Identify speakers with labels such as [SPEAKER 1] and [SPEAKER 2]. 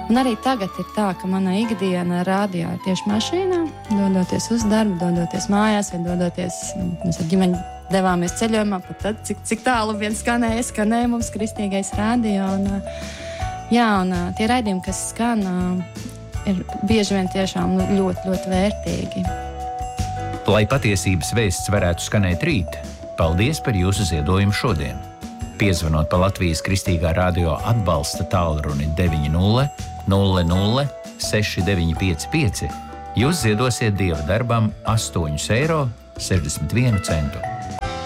[SPEAKER 1] Un arī tagad ir tā, ka mana ikdiena rādio ir tieši mašīnā, dodoties uz darbu, dodoties mājās vai dodoties, mēs ar ģimeni devāmies ceļojumā, pat tad, cik tālu vien skanēja mums kristīgais rādio. Un tie raidījumi, kas skan, ir bieži vien tiešām ļoti, ļoti vērtīgi.
[SPEAKER 2] Lai patiesības vēsts varētu skanēt rīt, paldies par jūsu ziedojumu šodien. Piezvanot pa Latvijas Kristīgā radio atbalsta tālruni 900 00 6955, jūs ziedosiet Dieva darbam 8,61 eiro.